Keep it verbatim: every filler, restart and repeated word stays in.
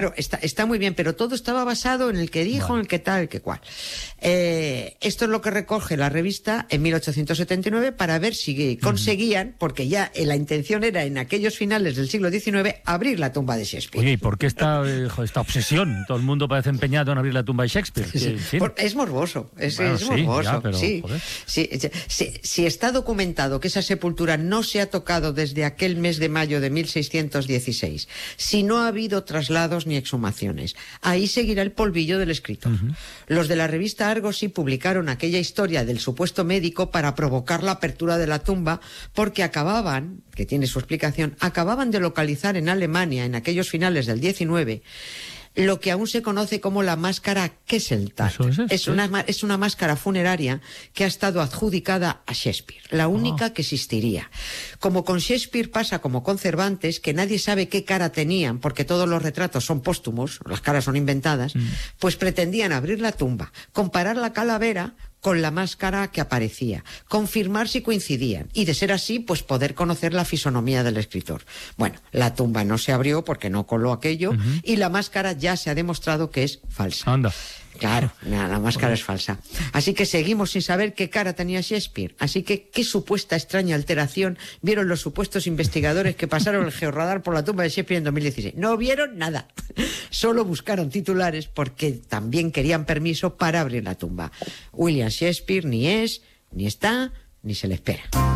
Claro, está, está muy bien, pero todo estaba basado en el que dijo, bueno. en el que tal, el que cual. Eh, esto es lo que recoge la revista en mil ochocientos setenta y nueve para ver si conseguían, uh-huh. porque ya eh, la intención era en aquellos finales del siglo diecinueve abrir la tumba de Shakespeare. Oye, ¿y por qué esta, eh, esta obsesión? Todo el mundo parece empeñado en abrir la tumba de Shakespeare. Sí, sí. Por, es morboso, es, bueno, es sí, morboso. Ya, pero, sí. Sí, sí, si está documentado que esa sepultura no se ha tocado desde aquel mes de mayo de mil seiscientos dieciséis, si no ha habido traslados ni exhumaciones, ahí seguirá el polvillo del escritor. Uh-huh. Los de la revista Argos sí publicaron aquella historia del supuesto médico para provocar la apertura de la tumba, porque acababan, que tiene su explicación, acababan de localizar en Alemania, en aquellos finales del diecinueve, lo que aún se conoce como la máscara Kesseltag. Es, es, una, es una máscara funeraria que ha estado adjudicada a Shakespeare, la única oh. que existiría. Como con Shakespeare pasa como con Cervantes, que nadie sabe qué cara tenían, porque todos los retratos son póstumos, las caras son inventadas, mm. pues pretendían abrir la tumba, comparar la calavera con la máscara que aparecía, confirmar si coincidían y, de ser así, pues poder conocer la fisonomía del escritor. Bueno, la tumba no se abrió porque no coló aquello uh-huh. y la máscara ya se ha demostrado que es falsa. Anda. Claro, la, la máscara Joder. es falsa. Así que seguimos sin saber qué cara tenía Shakespeare. Así que qué supuesta extraña alteración vieron los supuestos investigadores que pasaron el georradar por la tumba de Shakespeare en dos mil dieciséis. No vieron nada. Solo buscaron titulares porque también querían permiso para abrir la tumba. William Shakespeare ni es, ni está, ni se le espera.